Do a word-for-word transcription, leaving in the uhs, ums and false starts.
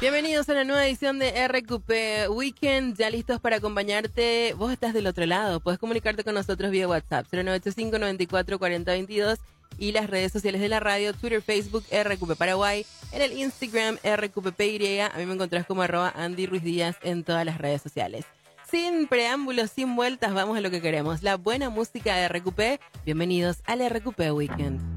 Bienvenidos a una nueva edición de R Q P Weekend, ya listos para acompañarte. Vos estás del otro lado, puedes comunicarte con nosotros vía WhatsApp cero nueve ocho cinco, noventa y cuatro, cuarenta, veintidós y las redes sociales de la radio, Twitter, Facebook, R Q P Paraguay, en el Instagram R Q P P Y, a mí me encontrás como arroba Andy Ruiz Díaz en todas las redes sociales. Sin preámbulos, sin vueltas, vamos a lo que queremos, la buena música de R Q P. Bienvenidos al R Q P Weekend.